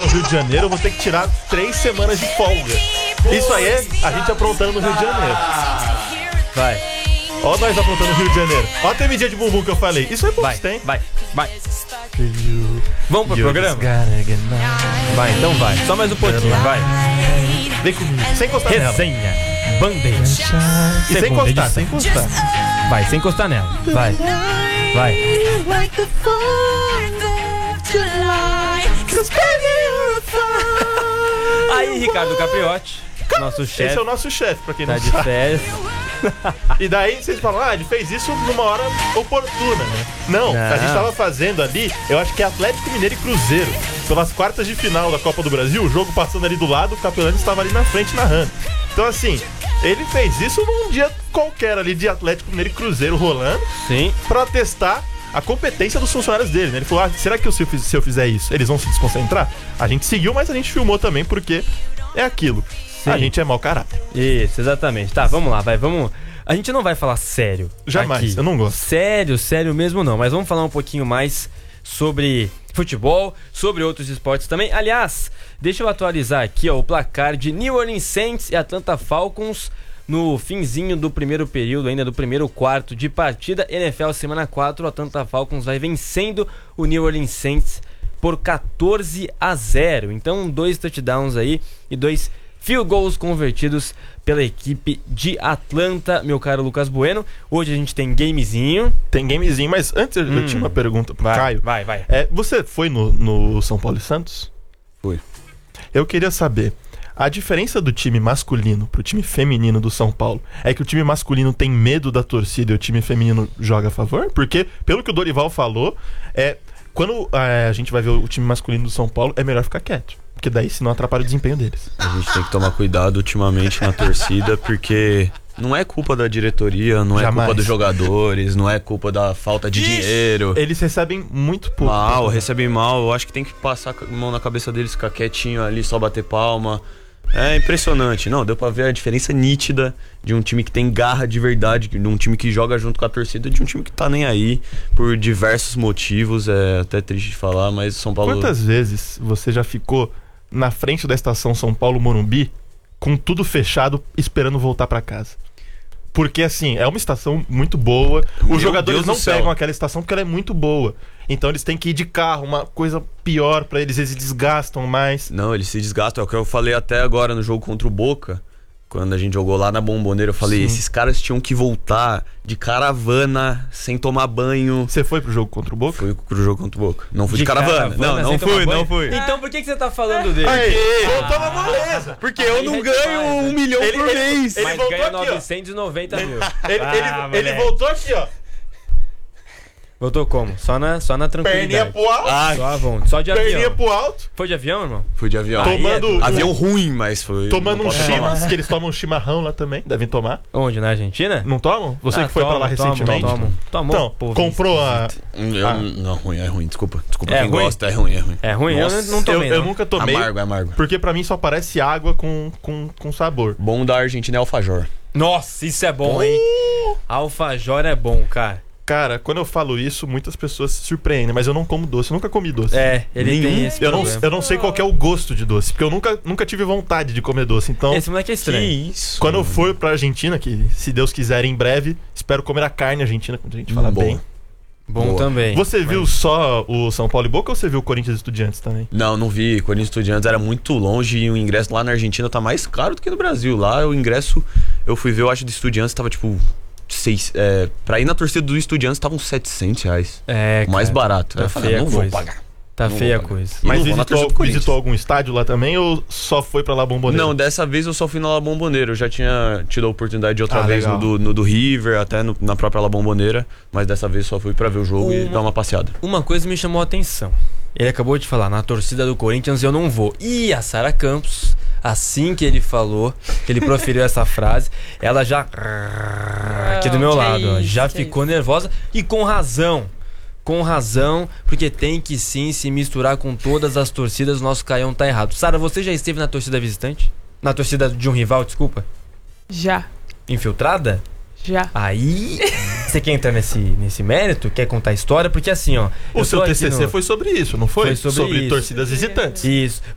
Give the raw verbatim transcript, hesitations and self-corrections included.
no Rio de Janeiro, eu vou ter que tirar três semanas de folga. Isso aí é a gente aprontando no Rio de Janeiro. Vai. Ó nós aprontando no Rio de Janeiro. Ó a temidinha de bumbum que eu falei. Isso é bom, Vai, tem. vai, vai. Vamos pro programa? Vai, então vai. Só mais um pouquinho, vai. Vem comigo, sem encostar nela. Resenha Bandeira. E sem Segunda encostar, edição. sem encostar. Vai, sem encostar nela. Vai. Vai. Aí, Ricardo Capriotti, nosso chefe. Esse é o nosso chefe, pra quem não Tá de sabe. férias. E daí vocês falam, ah, ele fez isso numa hora oportuna, né? Não, Não. a gente tava fazendo ali, eu acho que é Atlético Mineiro e Cruzeiro. Pelas quartas de final da Copa do Brasil, o jogo passando ali do lado, o Capelani estava ali na frente narrando. Então assim, ele fez isso num dia qualquer ali de Atlético Mineiro e Cruzeiro rolando, Sim. pra testar a competência dos funcionários dele, né? Ele falou, ah, será que se eu, fiz- se eu fizer isso, eles vão se desconcentrar? A gente seguiu, mas a gente filmou também, porque é aquilo. Sim. A gente é mau caráter. Isso, exatamente. Tá, vamos lá, vai, vamos. A gente não vai falar sério. Jamais, aqui. eu não gosto. Sério, sério mesmo não. Mas vamos falar um pouquinho mais sobre futebol, sobre outros esportes também. Aliás, deixa eu atualizar aqui, ó, o placar de New Orleans Saints e Atlanta Falcons no finzinho do primeiro período, ainda do primeiro quarto de partida. N F L semana quatro, o Atlanta Falcons vai vencendo o New Orleans Saints por quatorze a zero. Então, dois touchdowns aí e dois field goals convertidos pela equipe de Atlanta, meu caro Lucas Bueno. Hoje a gente tem gamezinho. Tem gamezinho, mas antes eu, eu Hum. tinha uma pergunta pro Vai, Caio. vai, vai. É, você foi no, no São Paulo e Santos? Fui. Eu queria saber, a diferença do time masculino pro time feminino do São Paulo é que o time masculino tem medo da torcida e o time feminino joga a favor? Porque, pelo que o Dorival falou, é, quando é, a gente vai ver o time masculino do São Paulo, é melhor ficar quieto. Porque daí senão atrapalha o desempenho deles. A gente tem que tomar cuidado ultimamente na torcida, porque não é culpa da diretoria, não é Jamais. culpa dos jogadores, não é culpa da falta de dinheiro. Eles recebem muito pouco. Mal, recebem mal. Eu acho que tem que passar a mão na cabeça deles, ficar quietinho ali, só bater palma. É impressionante. Não, deu pra ver a diferença nítida de um time que tem garra de verdade, de um time que joga junto com a torcida, de um time que tá nem aí por diversos motivos. É até triste de falar, mas São Paulo... Quantas vezes você já ficou na frente da estação São Paulo Morumbi com tudo fechado, esperando voltar pra casa? Porque assim, é uma estação muito boa. Os Meu jogadores Deus não do céu. pegam aquela estação porque ela é muito boa. Então eles têm que ir de carro, uma coisa pior pra eles, eles desgastam mais. Não, eles se desgastam. É o que eu falei até agora no jogo contra o Boca. Quando a gente jogou lá na Bomboneira, eu falei, Sim. esses caras tinham que voltar de caravana, sem tomar banho. Você foi pro jogo contra o Boca? Fui pro jogo contra o Boca. Não fui de, De caravana. caravana, Não, não sem fui, tomar banho? não fui. Então por que, que você tá falando dele? Aí, voltou na moleza. Porque eu não Aí ganho demais, né? um milhão Ele- por ele- mês. ele- Mas voltou ganha aqui, ó. novecentos e noventa mil. Ele, Ah, ele, ele moleque. voltou aqui, ó. Voltou como? Só na, só na Perninha tranquilidade. pro alto. Ah, Só a vontade. Só de Perninha avião. pro alto. Foi de avião, irmão? fui de avião. Aí Tomando é- um- Avião ruim, mas foi. Tomando não um posso falar. chimas, que eles tomam um chimarrão lá também. Devem tomar. Onde? Na Argentina? Não tomam? Você Ah, que foi pra lá toma, toma, recentemente. toma. Tomou, Então, pô, comprou a... Eu- Ah. Não, ruim, é ruim. Desculpa. Desculpa É quem ruim? gosta, é ruim, é ruim. É ruim? Eu Nossa. não Eu, tomei, eu não. nunca tomei, Amargo, é amargo. porque pra mim só parece água com, com, com sabor. Bom da Argentina é alfajor. Nossa, isso é bom, hein? Alfajor é bom, cara. Cara, quando eu falo isso, muitas pessoas se surpreendem, mas eu não como doce, eu nunca comi doce. É, ele Nenhum. tem esse Eu não, problema. eu não sei qual que é o gosto de doce, porque eu nunca, nunca tive vontade de comer doce. Então, Esse moleque é estranho. isso? quando eu for pra Argentina, que se Deus quiser em breve, espero comer a carne argentina, quando a gente fala Hum, boa. bem. Bom Boa. também. Você viu só o São Paulo e Boca ou você viu o Corinthians e Estudiantes também? Não, não vi. Corinthians Estudiantes era muito longe e o ingresso lá na Argentina tá mais caro do que no Brasil. Lá o ingresso, eu fui ver, eu acho, do Estudiantes tava tipo. Seis, é, pra ir na torcida do Estudiantes tava uns setecentos reais. É, O mais cara, barato. tá Aí eu falei, feia não a vou coisa. pagar. Tá Não feia a vou pagar. coisa. E Mas não vou na torcida visitou, do Corinthians. visitou algum estádio lá também ou só foi pra lá Bomboneira? Não, dessa vez eu só fui na La Bombonera. Eu já tinha tido a oportunidade de outra Ah, vez no legal. do, no do River, até no- na própria La Bombonera. Mas dessa vez só fui pra ver o jogo e Uma- dar uma passeada. Uma coisa me chamou a atenção. Ele acabou de falar, na torcida do Corinthians eu não vou. E a Sara Campos, assim que ele falou, que ele proferiu essa frase, ela já... Aqui do meu que lado, ó, isso, já que ficou nervosa e com razão. Com razão, porque tem que sim se misturar com todas as torcidas, o nosso Caião tá errado. Sara, você já esteve na torcida visitante? Na torcida de um rival, desculpa? Já, Infiltrada? já. Aí, você quer entrar nesse, nesse mérito? Quer contar a história? Porque assim, ó... O eu seu tô aqui T C C no- foi sobre isso, não foi? Foi sobre isso. torcidas visitantes. Isso.